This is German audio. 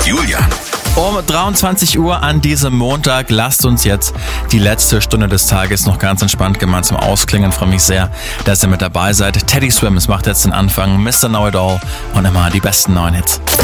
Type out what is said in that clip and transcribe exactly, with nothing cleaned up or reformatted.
mit Julian. Um dreiundzwanzig Uhr an diesem Montag. Lasst uns jetzt die letzte Stunde des Tages noch ganz entspannt gemeinsam ausklingen. Freue mich sehr, dass ihr mit dabei seid. Teddy Swims macht jetzt den Anfang. Mister Know It All und immer die besten neuen Hits.